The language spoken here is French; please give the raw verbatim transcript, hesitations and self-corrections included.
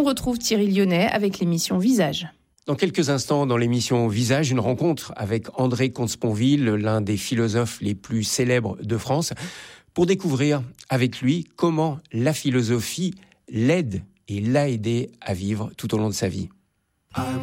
on retrouve Thierry Lyonnais avec l'émission Visage. Dans quelques instants, dans l'émission Visage, une rencontre avec André Comte-Sponville, l'un des philosophes les plus célèbres de France, pour découvrir avec lui comment la philosophie l'aide et l'a aidé à vivre tout au long de sa vie.